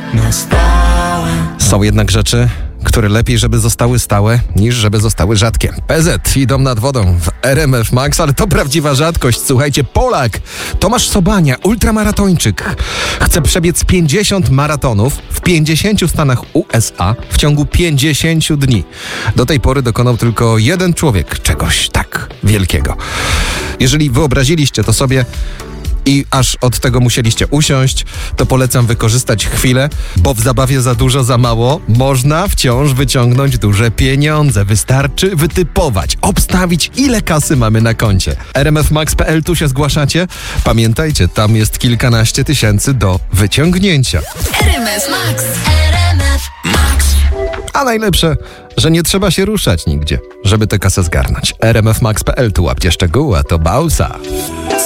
na stałe. Są jednak rzeczy, które lepiej, żeby zostały stałe, niż żeby zostały rzadkie. PZ idą nad wodą w RMF Max, ale to prawdziwa rzadkość. Słuchajcie, Polak Tomasz Sobania, ultramaratończyk, chce przebiec 50 maratonów w 50 stanach USA w ciągu 50 dni. Do tej pory dokonał tylko jeden człowiek czegoś tak wielkiego. Jeżeli wyobraziliście to sobie i aż od tego musieliście usiąść, to polecam wykorzystać chwilę, bo w zabawie za dużo, za mało można wciąż wyciągnąć duże pieniądze. Wystarczy wytypować, obstawić, ile kasy mamy na koncie. rmfmax.pl, tu się zgłaszacie? Pamiętajcie, tam jest kilkanaście tysięcy do wyciągnięcia. RMF Max. RMF Max. A najlepsze, że nie trzeba się ruszać nigdzie, żeby tę kasę zgarnąć. rmfmax.pl, tu łapcie szczegóły, a to Bausa.